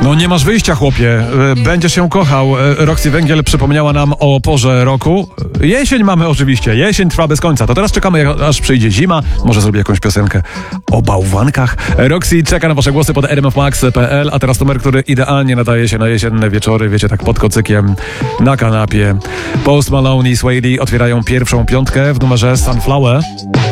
No nie masz wyjścia, chłopie. Będziesz się kochał. Roxy Węgiel przypomniała nam o porze roku. Jesień mamy oczywiście. Jesień trwa bez końca. To teraz czekamy, aż przyjdzie zima. Może zrobię jakąś piosenkę o bałwankach. Roxy czeka na wasze głosy pod rmfmax.pl. A teraz numer, który idealnie nadaje się na jesienne wieczory. Wiecie, tak pod kocykiem, na kanapie. Post Malone i Sway Lee otwierają pierwszą piątkę w numerze Sunflower.